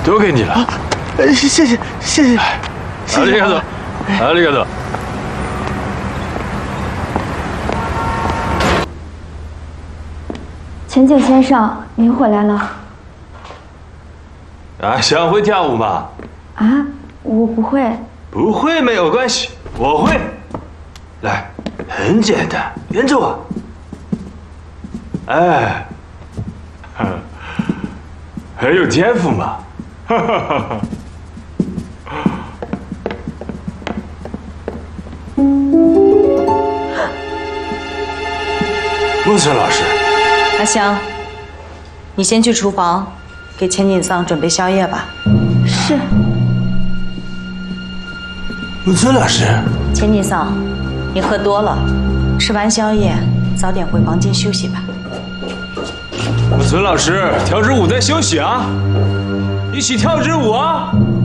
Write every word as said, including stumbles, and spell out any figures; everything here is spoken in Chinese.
都给你了。啊、 谢谢谢谢， 阿里嘎多，阿里嘎多。 陈景先生，您回来了。 啊，想会跳舞吗？ 啊，我不会。 不会没有关系，我会。来，很简单，跟着我。哎，很有天赋嘛。哈哈哈哈。木村老师， 阿香，你先去厨房给钱锦桑准备宵夜吧。 是。 木村老师， 钱锦桑，你喝多了，吃完宵夜早点回房间休息吧。 木村老师，跳支舞再休息啊，一起跳支舞啊。